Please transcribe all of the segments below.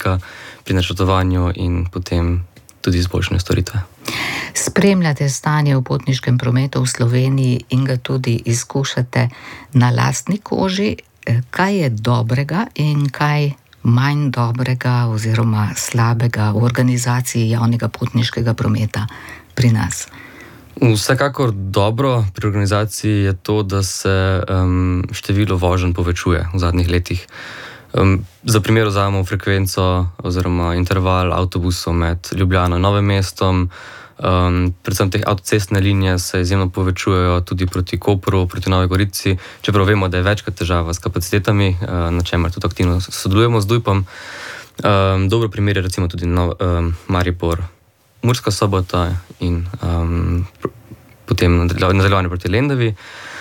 potnika pri načrtovanju in potem tudi izboljšanje storitve. Spremljate stanje v potniškem prometu v Sloveniji in ga tudi izkušate na lastni koži. Kaj je dobrega in kaj manj dobrega oziroma slabega v organizaciji javnega potniškega prometa pri nas? Vsekakor dobro pri organizaciji je to, da se število voženj povečuje v zadnjih letih. Za primer vzamemo frekvenco oziroma interval avtobusov med Ljubljano in Novim mestom. Predvsem te avtocestne linije se izjemno povečujejo tudi proti Kopru, proti Novi Gorici, čeprav vemo, da je večkrat težava s kapacitetami, na čemer tudi aktivno sodelujemo z DUIP-om. Dober primer je recimo tudi Maribor, Murska Sobota in potem nadaljevanje proti Lendavi.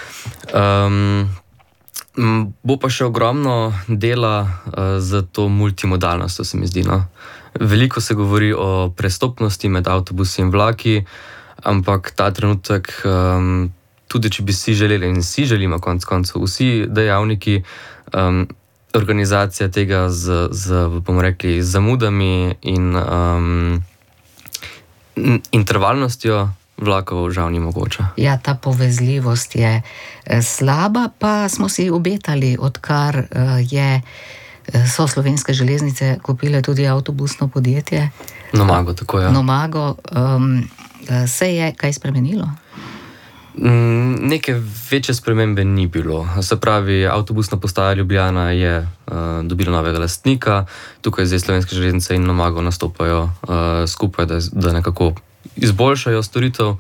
Bo pa še ogromno dela za to multimodalnost, se mi zdi, no. Veliko se govori o prestopnosti med avtobusi in vlaki, ampak ta trenutek, tudi če bi si želeli in si želimo konec koncev, vsi dejavniki, organizacija tega bomo rekli, zamudami in intervalnostjo vlakov žal ni mogoča. Ja, ta povezljivost je slaba, pa smo si obetali, odkar so Slovenske železnice kupile tudi avtobusno podjetje. Nomago, tako je. Nomago. Se je kaj spremenilo? Neke večje spremembe ni bilo. Se pravi, avtobusna postaja Ljubljana je dobila novega lastnika, tukaj zdaj Slovenske železnice in Nomago nastopajo skupaj, da nekako izboljšajo storitev.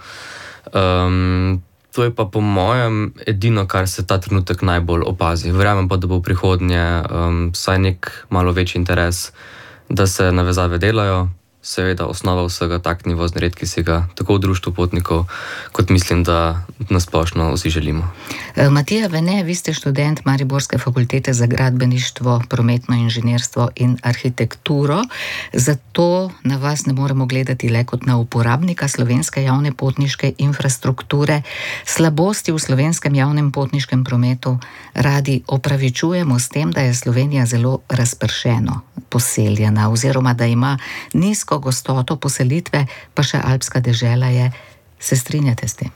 To je pa po mojem edino, kar se ta trenutek najbolj opazi. Verjamem pa, da bo v prihodnje vsaj nek malo večji interes, da se navezave delajo. Seveda osnova vsega taktni vozni red, ki si ga tako v društvu potnikov, kot mislim, da nasplošno vsi želimo. Matija Vene, vi ste študent Mariborske fakultete za gradbeništvo, prometno inženirstvo in arhitekturo, zato na vas ne moremo gledati le kot na uporabnika slovenske javne potniške infrastrukture. Slabosti v slovenskem javnem potniškem prometu radi opravičujemo s tem, da je Slovenija zelo razpršeno poseljena oziroma da ima nizko gostoto poselitve, pa še alpska dežela je. Se strinjate s tem?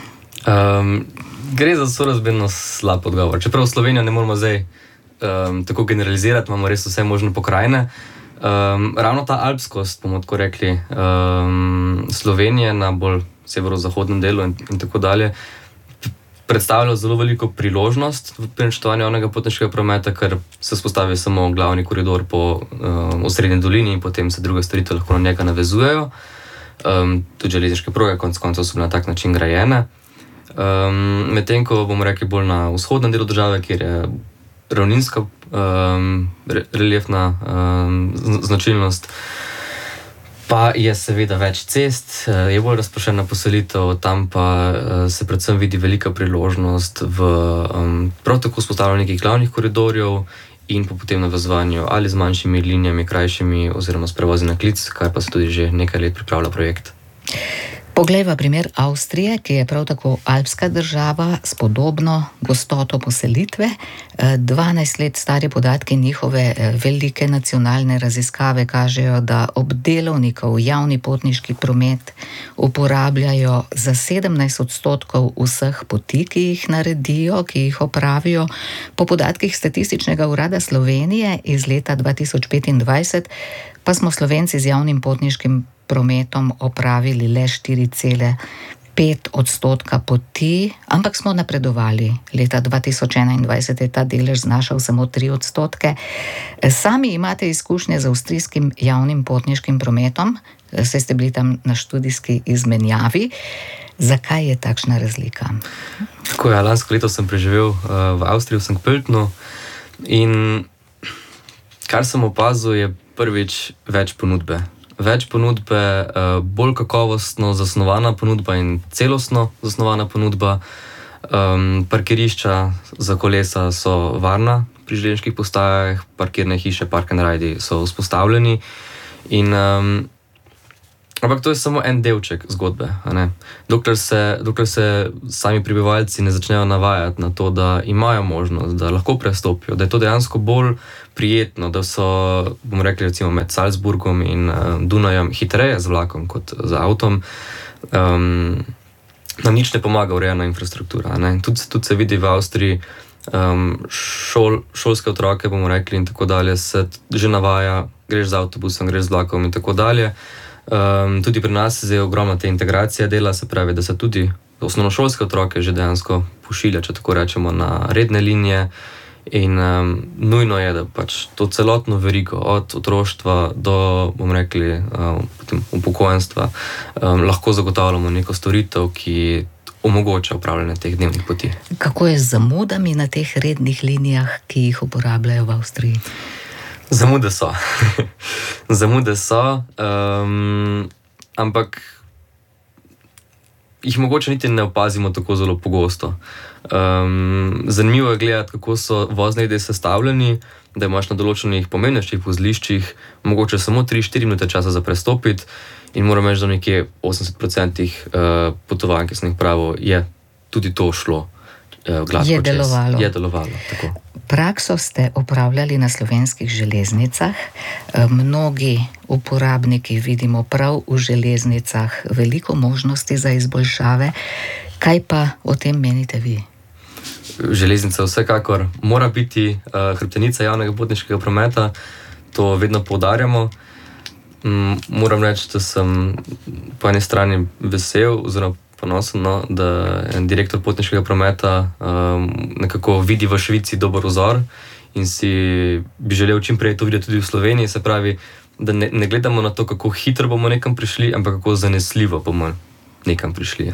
Gre za sorazmerno slab odgovor. Čeprav Slovenijo ne moramo zdaj tako generalizirati, imamo res vse možne pokrajine. Ravno ta alpskost, bomo tako rekli, Slovenije na bolj severozahodnem delu in tako dalje, predstavlja zelo veliko priložnost pri načrtovanju javnega potniškega prometa, ker se vzpostavi samo glavni koridor po osrednji dolini in potem se druge storitve lahko na njega navezujejo. Tudi železniške proge konec koncev so bile na tak način grajene. Medtem ko bomo rekli bolj na vzhodnem delu države, kjer je ravninska reliefna značilnost, pa je seveda več cest, je bolj razpršena poselitev, tam pa se predvsem vidi velika priložnost v prav tako vzpostavljanju nekih glavnih koridorjev in pa potem navezovanju ali z manjšimi linijami, krajšimi oziroma s prevozi na klic, kar pa se tudi že nekaj let pripravlja projekt. Poglejva primer Avstrije, ki je prav tako alpska država s podobno gostoto poselitve. 12 let stari podatki njihove velike nacionalne raziskave kažejo, da obdelovnikov javni potniški promet uporabljajo za 17% vseh poti, ki jih naredijo, ki jih opravijo. Po podatkih Statističnega urada Slovenije iz leta 2025 pa smo Slovenci z javnim potniškim prometom opravili le 4,5% poti, ampak smo napredovali. Leta 2021 je ta delež znašal samo 3%. Sami imate izkušnje z avstrijskim javnim potniškim prometom, saj ste bili tam na študijski izmenjavi. Zakaj je takšna razlika? Tako je, lansko leto sem preživel v Avstriji, v St. Pöltenu, in kar sem opazil, je prvič več ponudbe. Več ponudbe, bolj kakovostno zasnovana ponudba in celostno zasnovana ponudba. Parkirišča za kolesa so varna pri železniških postajah, parkirne hiše, park and ride so vzpostavljeni in Ampak to je samo en delček zgodbe. Dokler se sami prebivalci ne začnejo navajati na to, da imajo možnost, da lahko prestopijo, da je to dejansko bolj prijetno, da so, bomo rekli, recimo med Salzburgom in Dunajem hitreje z vlakom kot z avtom, nam nič ne pomaga urejena infrastruktura. Tudi se vidi v Avstriji, šolske otroke, bomo rekli, in tako dalje, se že navaja, greš z avtobusom, greš z vlakom in tako dalje. Tudi pri nas je ogromna te integracija dela, se pravi, da se tudi osnovnošolske otroke že dejansko pošilja, če tako rečemo, na redne linije in nujno je, da pač to celotno verigo od otroštva do, bomo rekli, potem upokojenstva lahko zagotavljamo neko storitev, ki omogoča upravljanje teh dnevnih poti. Kako je z zamudami na teh rednih linijah, ki jih uporabljajo v Avstriji? Zamude so. Zamude so, ampak jih mogoče niti ne opazimo tako zelo pogosto. Zanimivo je gledati, kako so vozni redi sestavljeni, da imaš na določenih pomembnejših vozliščih mogoče samo 3-4 minute časa za prestopiti in moram reči, da nekje 80% potovanj, ki sem jih pravil, je tudi to šlo gladko čez. Je delovalo, tako. Prakso ste opravljali na slovenskih železnicah. Mnogi uporabniki vidimo prav v železnicah veliko možnosti za izboljšave. Kaj pa o tem menite vi? Železnica vsekakor mora biti hrbtenica javnega potniškega prometa. To vedno poudarjamo. Moram reči, da sem po eni strani vesel oziroma ponosen, da en direktor potniškega prometa nekako vidi v Švici dober vzor in si bi želel čim prej to videti tudi v Sloveniji. Se pravi, da ne gledamo na to, kako hitro bomo nekam prišli, ampak kako zanesljivo bomo nekam prišli.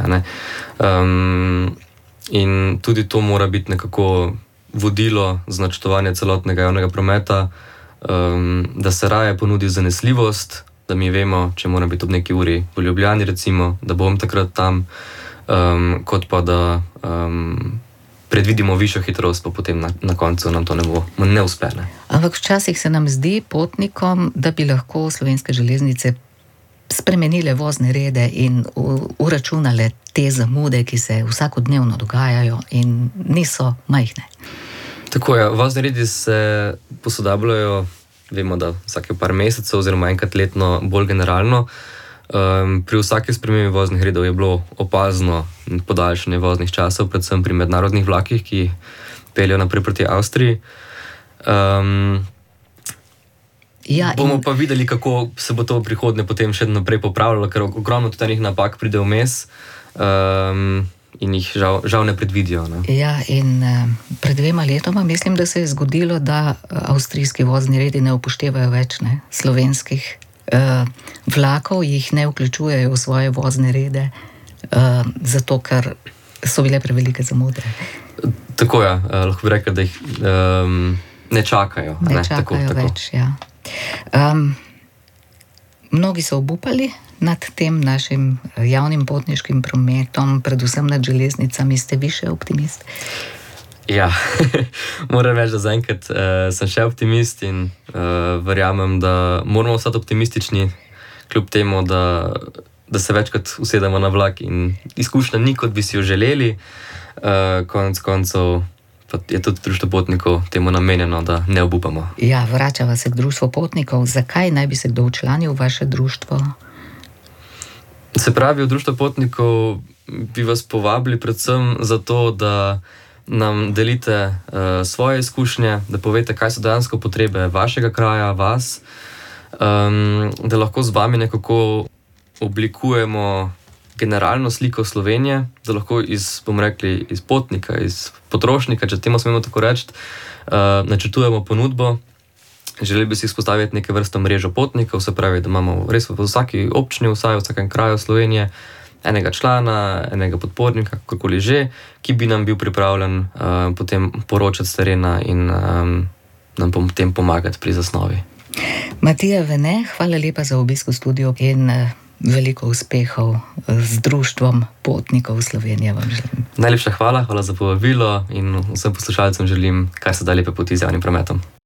In tudi to mora biti nekako vodilo za načrtovanje celotnega javnega prometa, da se raje ponudi zanesljivost, da mi vemo, če mora biti ob neki uri v Ljubljani, recimo, da bom takrat tam, kot pa da predvidimo višjo hitrost, pa potem na koncu nam to ne uspe. Ampak včasih se nam zdi potnikom, da bi lahko slovenske železnice spremenile vozne rede in uračunale te zamude, ki se vsakodnevno dogajajo in niso majhne. Tako je, vozni redi se posodabljajo, vemo, da vsake par mesecev oziroma enkrat letno bolj generalno. Pri vsaki spremembi voznih redov je bilo opazno podaljšanje voznih časov, predvsem pri mednarodnih vlakih, ki peljejo naprej proti Avstriji. Bomo pa videli, kako se bo to v prihodnje potem še naprej popravljalo, ker ogromno tudi enih napak pride vmes in jih žal ne predvidijo. Ja, in pred 2 letoma mislim, da se je zgodilo, da avstrijski vozni redi ne upoštevajo več slovenskih vlakov, jih ne vključujejo v svoje vozne rede, zato ker so bile prevelike zamude. Tako je, lahko bi rekel, da jih ne čakajo. Ne čakajo več, ja. Mnogi so obupali nad tem našim javnim potniškim prometom, predvsem nad železnicami. Ste vi še optimist? Ja, moram reči, da zaenkrat sem še optimist in verjamem, da moramo ostati optimistični, kljub temu, da se večkrat usedemo na vlak in izkušnja ni, kot bi si jo želeli. Konec koncev pa je tudi društvo potnikov temu namenjeno, da ne obupamo. Ja, vračava se k društvu potnikov. Zakaj naj bi se kdo včlanil v vaše društvo? Se pravi, v društvo potnikov bi vas povabili predvsem zato, da nam delite svoje izkušnje, da povete, kaj so dejansko potrebe vašega kraja, vas, da lahko z vami nekako oblikujemo generalno sliko Slovenije, da lahko bomo rekli, iz potnika, iz potrošnika, če temu smemo tako reči, načrtujemo ponudbo. Želeli bi si izpostaviti neke vrste mrežo potnikov, se pravi, da imamo res v vsaki občini, vsaj v vsakem kraju Slovenije, enega člana, enega podpornika, kakorkoli že, ki bi nam bil pripravljen potem poročati s terena in nam potem pomagati pri zasnovi. Matija Vene, hvala lepa za obisk v studiu in veliko uspehov z društvom potnikov Slovenije vam želim. Najlepša hvala za povabilo in vsem poslušalcem želim kar se da lepe poti z javnim prometom.